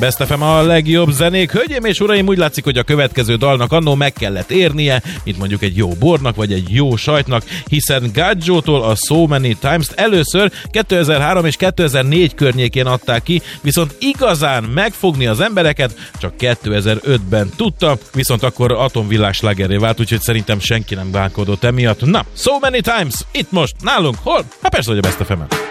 Best FM a legjobb zenék. Hölgyeim és uraim, úgy látszik, hogy a következő dalnak annó meg kellett érnie, mint mondjuk egy jó bornak, vagy egy jó sajtnak, hiszen Gadjo-tól a So Many Times-t először 2003 és 2004 környékén adták ki, viszont igazán megfogni az embereket csak 2005-ben tudta, viszont akkor atomvillás slágerré vált, úgyhogy szerintem senki nem bánkodott emiatt. Na, So Many Times, itt most, nálunk, hol? Hát persze, hogy a Best FM-en.